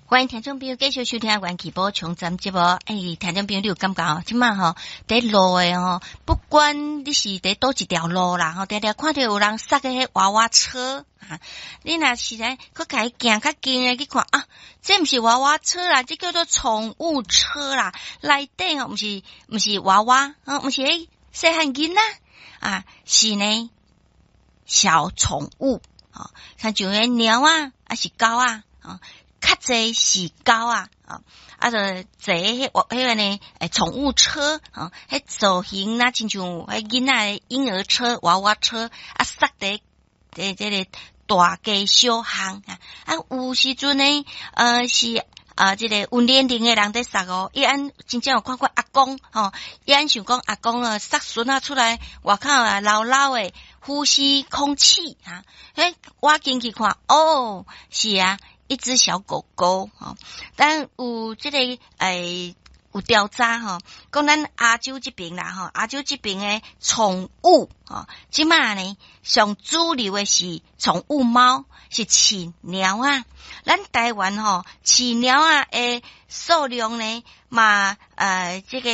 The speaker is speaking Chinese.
欢迎听众朋友继续收听元气宝充站节目。听众朋友你有感觉即马伫路诶不管你是伫倒一条路啦常常看到有人塞个迄娃娃车你若是来佮甲伊行较近诶去看这毋是娃娃车啦，这叫做宠物车啦，内底毋是娃娃毋是迄细汉囡仔是呢小宠物像迄猫还是狗较侪是狗就坐迄个呢宠物车迄造型亲像迄囡仔的婴儿车、娃娃车塞伫这个大街小巷有时阵呢是这个有年龄的人在塞伊真正有看过阿公伊想讲阿公塞孙仔出来外口老老的呼吸空气我进去看是一只小狗狗但有这个有调查讲咱亚洲这边啦亚洲这边的宠物即马呢上主流的是宠物猫，是饲猫咱台湾饲猫的数量呢嘛这个